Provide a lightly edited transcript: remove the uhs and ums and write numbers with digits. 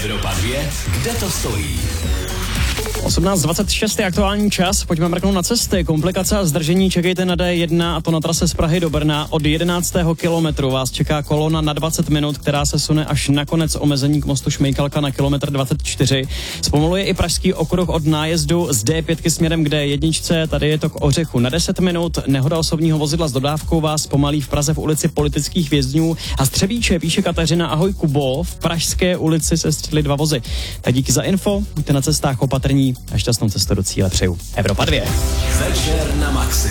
Evropa 2, kde to stojí? 18:26 je aktuální čas, pojďme mrknout na cesty. Komplikace a zdržení čekejte na D1 a to na trase z Prahy do Brna. Od 11. kilometru vás čeká kolona na 20 minut, která se sune až na konec omezení k mostu Šmejkalka na kilometr 24. Zpomaluje i pražský okruh od nájezdu z D5 směrem k D1, tady je to k Ořechu na 10 minut. Nehoda osobního vozidla s dodávkou vás pomalí v Praze v ulici Politických vězňů a z Třebíče, píše Kateřina. Ahoj Kubo, v Pražské ulici se střelily 2 vozy. Tak díky za info, buďte na cestách opatrní a šťastnou cestu do cíle přeju. Evropa 2. Večer na Maxi.